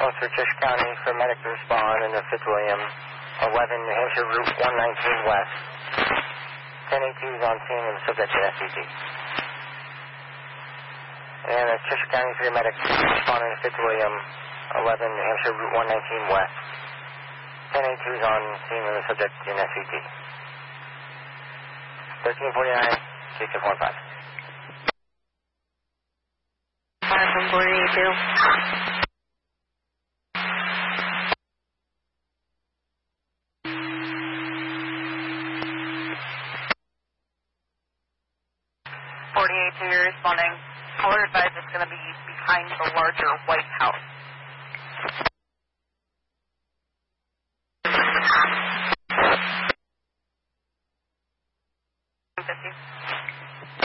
Officer Tisch County for medic to respond in the Fitzwilliam, 11 New Hampshire Route 119 West. 1082 is on scene with the subject in SCT. And Tisch County for medic to respond in the Fitzwilliam, 11 New Hampshire Route 119 West. 1082 is on scene with the subject in SCT. 1349, 6615. From 482. You're responding. Caller advised it's going to be behind the larger White House.